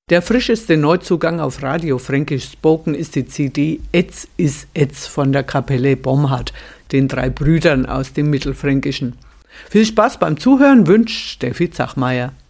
Der frischeste Neuzugang auf Radio Fränkisch Spoken ist die CD Etz is Etz von der Kapelle Bomhard, den 3 Brüdern aus dem Mittelfränkischen. Viel Spaß beim Zuhören wünscht Steffi Zachmeier.